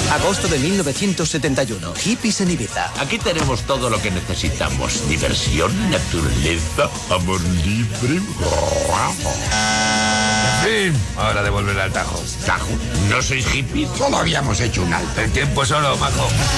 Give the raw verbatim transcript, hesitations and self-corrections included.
Agosto de mil novecientos setenta y uno. Hippies en Ibiza. Aquí tenemos todo lo que necesitamos. Diversión, naturaleza, amor libre. En fin, hora de volver al Tajo. Tajo, ¿no sois hippies? Solo habíamos hecho un alto. El tiempo solo, majo.